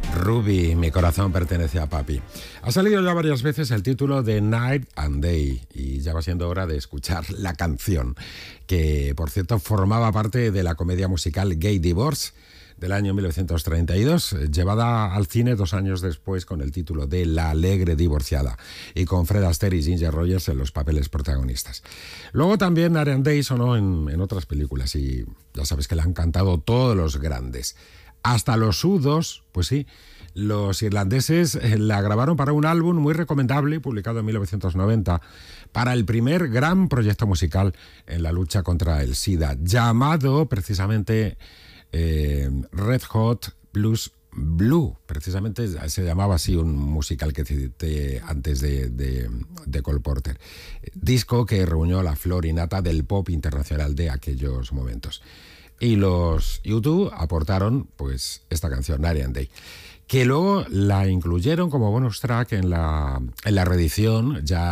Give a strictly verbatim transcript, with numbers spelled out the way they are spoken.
Ruby, mi corazón pertenece a papi. Ha salido ya varias veces el título de Night and Day y ya va siendo hora de escuchar la canción, que por cierto formaba parte de la comedia musical Gay Divorce del año mil novecientos treinta y dos, llevada al cine dos años después con el título de La alegre divorciada y con Fred Astaire y Ginger Rogers en los papeles protagonistas. Luego también Night and Day sonó en, en otras películas y ya sabes que la han cantado todos los grandes. Hasta los U dos, pues sí, los irlandeses la grabaron para un álbum muy recomendable, publicado en mil novecientos noventa, para el primer gran proyecto musical en la lucha contra el SIDA, llamado precisamente eh, Red Hot Blues Blue. Precisamente se llamaba así un musical que cité antes de, de, de Cole Porter. Disco que reunió la flor y nata del pop internacional de aquellos momentos. Y los U dos aportaron pues esta canción, Night and Day, que luego la incluyeron como bonus track en la, en la reedición ya